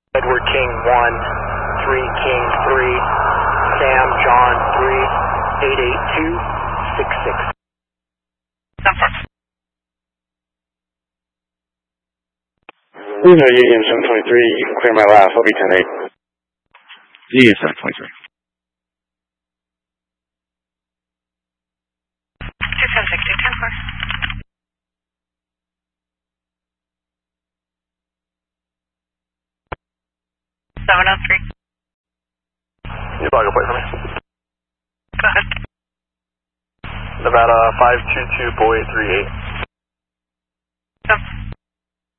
Edward King 1, 3 King 3, Sam John 3, 88266. Union 723, you can clear my last, I'll be 10-8. Union 723. 2760, 10-4. 703. You log a plate for me. Go ahead. Nevada 522 Boy 38.